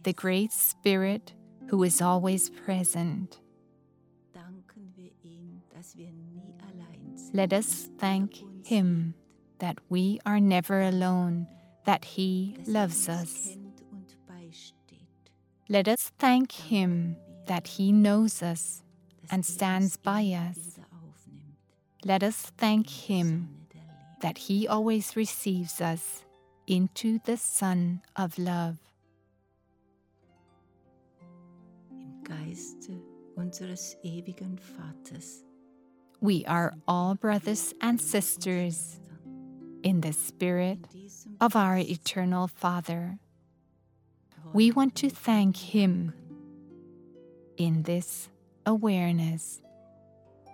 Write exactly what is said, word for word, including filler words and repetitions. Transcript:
the Great Spirit who is always present. Let us thank Him that we are never alone, that He loves us. Let us thank Him that He knows us and stands by us. Let us thank Him that He always receives us into the Son of Love. Im Geiste unseres ewigen Vaters. We are all brothers and sisters in the Spirit of our eternal Father. We want to thank Him in this awareness.